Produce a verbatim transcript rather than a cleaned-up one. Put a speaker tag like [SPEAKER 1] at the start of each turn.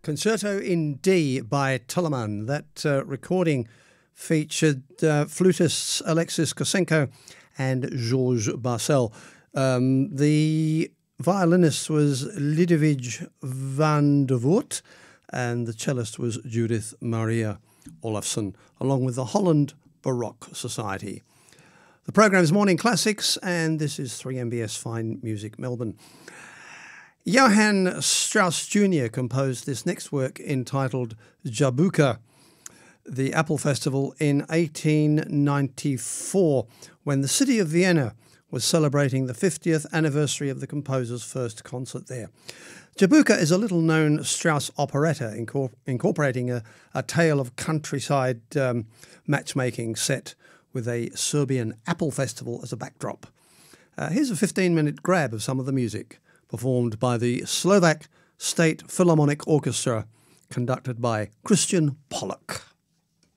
[SPEAKER 1] Concerto in D by Telemann. That uh, recording featured uh, flutists Alexis Kosenko and Georges Barcel. Um, the violinist was Ludovic van der Voort, and the cellist was Judith Maria Olafsson, along with the Holland Baroque Society. The programme's Morning Classics, and this is three M B S Fine Music Melbourne. Johann Strauss Junior composed this next work entitled Jabuka, the Apple Festival in eighteen ninety-four, when the city of Vienna was celebrating the fiftieth anniversary of the composer's first concert there. Jabuka is a little-known Strauss operetta incorpor- incorporating a, a tale of countryside um, matchmaking set with a Serbian apple festival as a backdrop. Uh, here's a fifteen-minute grab of some of the music, performed by the Slovak State Philharmonic Orchestra, conducted by Christian Pollock.